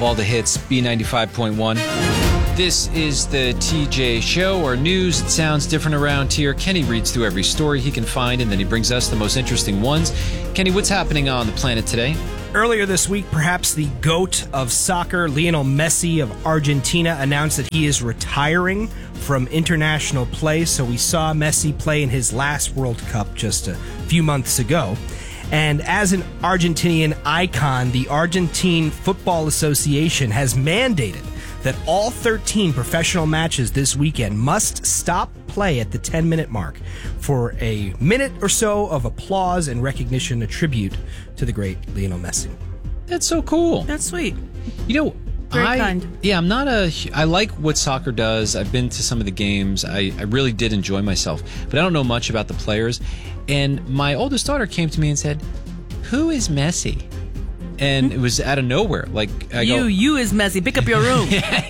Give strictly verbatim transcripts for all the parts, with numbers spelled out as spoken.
All the hits, B ninety-five point one. This is the T J Show, or news that sounds different around here. Kenny reads through every story he can find, and then he brings us the most interesting ones. Kenny, what's happening on the planet today? Earlier this week, perhaps the GOAT of soccer, Lionel Messi of Argentina, announced that he is retiring from international play. So we saw Messi play in his last World Cup just a few months ago. And as an Argentinian icon, the Argentine Football Association has mandated that all thirteen professional matches this weekend must stop play at the ten-minute mark for a minute or so of applause and recognition, a tribute to the great Lionel Messi. That's so cool. That's sweet. You know, Very I, kind. Yeah, I'm not a... I like what soccer does. I've been to some of the games. I, I really did enjoy myself. But I don't know much about the players. And my oldest daughter came to me and said, "Who is Messi?" And it was out of nowhere. Like I You, go, you is messy. Pick up your room. yeah,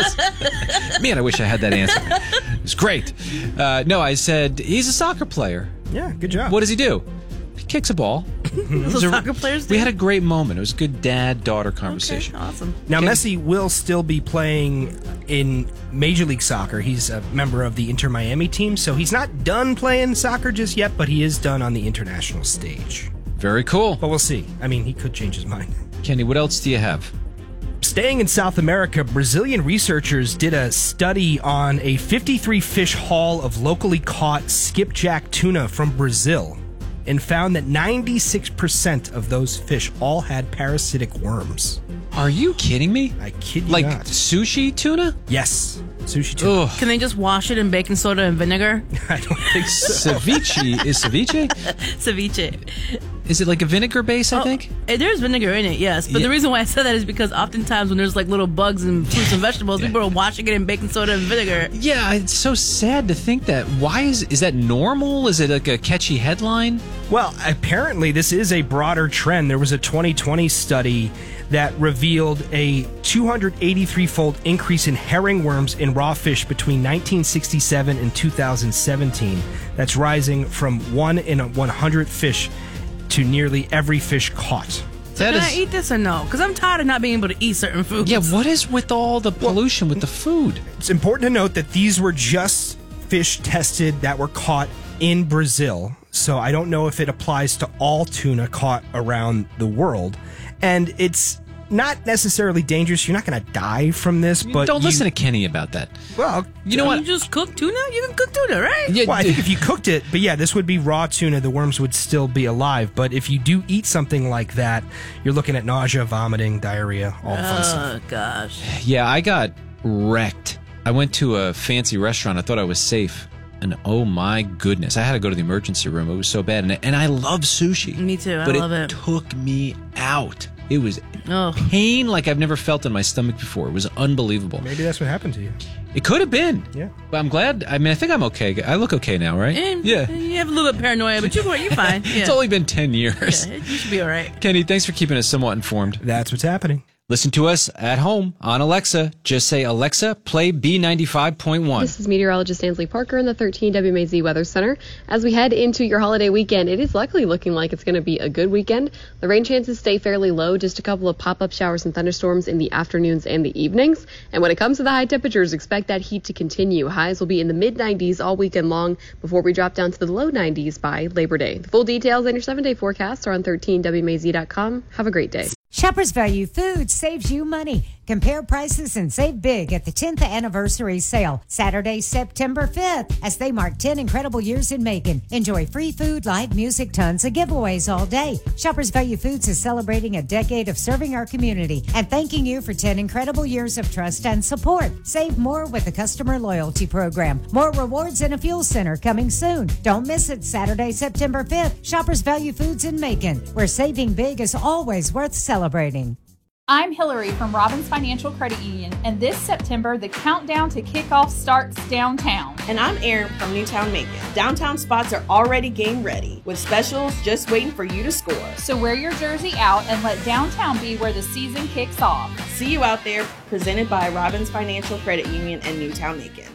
yes. Man, I wish I had that answer. It was great. Uh, no, I said, he's a soccer player. Yeah, good job. What does he do? He kicks a ball. Those a- soccer players do? We had a great moment. It was a good dad-daughter conversation. Okay, awesome. Now, Can- Messi will still be playing in Major League Soccer. He's a member of the Inter Miami team, so he's not done playing soccer just yet, but he is done on the international stage. Very cool. But we'll see. I mean, he could change his mind. Kenny, what else do you have? Staying in South America, Brazilian researchers did a study on a fifty-three fish haul of locally caught skipjack tuna from Brazil and found that ninety-six percent of those fish all had parasitic worms. Are you kidding me? I kid you Like not. sushi tuna? Yes. Sushi tuna. Ugh. Can they just wash it in baking soda and vinegar? I don't think so. Ceviche. Is ceviche? Ceviche. Is it like a vinegar base, I Oh, think? eh, there's vinegar in it, yes. But Yeah. the reason why I said that is because oftentimes when there's like little bugs and fruits and vegetables, people are washing it in baking soda and vinegar. Yeah, it's so sad to think that. Why is is that normal? Is it like a catchy headline? Well, apparently this is a broader trend. There was a twenty twenty study that revealed a two hundred eighty-three fold increase in herring worms in raw fish between nineteen sixty-seven and two thousand seventeen. That's rising from one in one hundred fish to nearly every fish caught. That Can I is. eat this or no? Because I'm tired of not being able to eat certain foods. Yeah, what is with all the pollution with the food? It's important to note that these were just fish tested that were caught in Brazil. So I don't know if it applies to all tuna caught around the world. And it's not necessarily dangerous. You're not going to die from this, but Don't you- listen to Kenny about that. Well, You know Can what? you just cook tuna? You can cook tuna, right? Yeah, Well, I think if you cooked it, but yeah, this would be raw tuna. The worms would still be alive. But if you do eat something like that, you're looking at nausea, vomiting, diarrhea, all the fun stuff. Oh, gosh. Yeah, I got wrecked. I went to a fancy restaurant. I thought I was safe. And oh my goodness, I had to go to the emergency room. It was so bad. And, and I love sushi. Me too. I but love it it. took me out. It was Oh. pain like I've never felt in my stomach before. It was unbelievable. Maybe that's what happened to you. It could have been. Yeah. But I'm glad. I mean, I think I'm okay. I look okay now, right? And yeah. You have a little bit of paranoia, but you're, you're fine. Yeah. It's only been ten years. Yeah, you should be all right. Kenny, thanks for keeping us somewhat informed. That's what's happening. Listen to us at home on Alexa. Just say, Alexa, play B ninety-five point one. This is meteorologist Ansley Parker in the thirteen W M A Z Weather Center. As we head into your holiday weekend, it is likely looking like it's going to be a good weekend. The rain chances stay fairly low, just a couple of pop-up showers and thunderstorms in the afternoons and the evenings. And when it comes to the high temperatures, expect that heat to continue. Highs will be in the mid nineties all weekend long before we drop down to the low nineties by Labor Day. The full details and your seven-day forecast are on thirteen W M A Z dot com. Have a great day. Shoppers Value Foods saves you money. Compare prices and save big at the tenth anniversary sale, Saturday, September fifth, as they mark ten incredible years in Macon. Enjoy free food, live music, tons of giveaways all day. Shoppers Value Foods is celebrating a decade of serving our community and thanking you for ten incredible years of trust and support. Save more with the customer loyalty program. More rewards and a fuel center coming soon. Don't miss it, Saturday, September fifth. Shoppers Value Foods in Macon, where saving big is always worth celebrating. I'm Hillary from Robbins Financial Credit Union, and this September, the countdown to kickoff starts downtown. And I'm Erin from Newtown Macon. Downtown spots are already game ready, with specials just waiting for you to score. So wear your jersey out and let downtown be where the season kicks off. See you out there, presented by Robbins Financial Credit Union and Newtown Macon.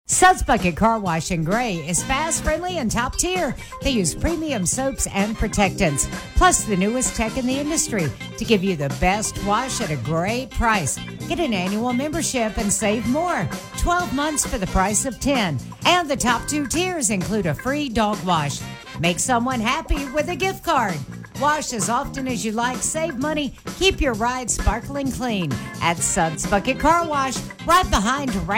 Suds Bucket Car Wash in Gray is fast, friendly, and top tier. They use premium soaps and protectants, plus the newest tech in the industry to give you the best wash at a great price. Get an annual membership and save more. twelve months for the price of ten. And the top two tiers include a free dog wash. Make someone happy with a gift card. Wash as often as you like, save money, keep your ride sparkling clean at Suds Bucket Car Wash, right behind